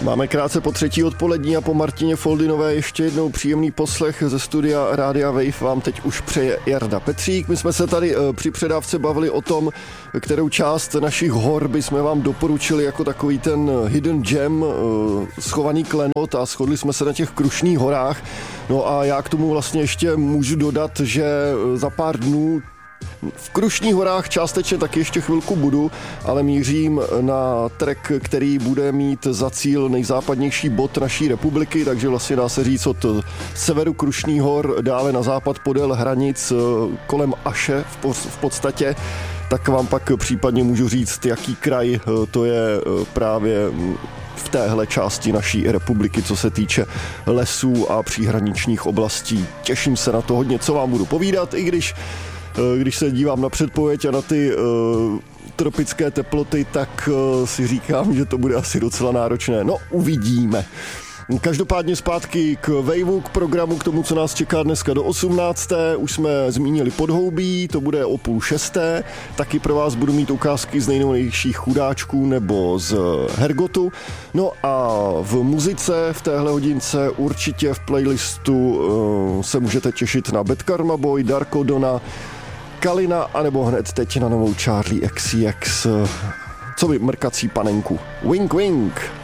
Máme krátce po 3. odpolední a po Martině Foldinové ještě jednou příjemný poslech ze studia Rádia Wave vám teď už přeje Jarda Petřík. My jsme se tady při předávce bavili o tom, kterou část našich hor bychom vám doporučili jako takový ten hidden gem, schovaný klenot, a shodli jsme se na těch Krušných horách. No a já k tomu vlastně ještě můžu dodat, že za pár dnů v Krušných horách částečně taky ještě chvilku budu, ale mířím na trek, který bude mít za cíl nejzápadnější bod naší republiky, takže vlastně dá se říct od severu Krušných hor dále na západ podél hranic kolem Aše v podstatě. Tak vám pak případně můžu říct, jaký kraj to je právě v téhle části naší republiky, co se týče lesů a příhraničních oblastí. Těším se na to hodně, co vám budu povídat, i když se dívám na předpověď a na ty tropické teploty, tak si říkám, že to bude asi docela náročné. No, uvidíme. Každopádně zpátky k Waveu, k programu, k tomu, co nás čeká dneska do 18. Už jsme zmínili Podhoubí, to bude o 5:30. Taky pro vás budu mít ukázky z nejnovějších chudáčků nebo z Hergotu. No a v muzice v téhle hodince určitě v playlistu se můžete těšit na Bad Karma Boy, Darko Dona, Kalina, anebo hned teď na novou Charlie XCX. Co by mrkací panenku. Wink, wink.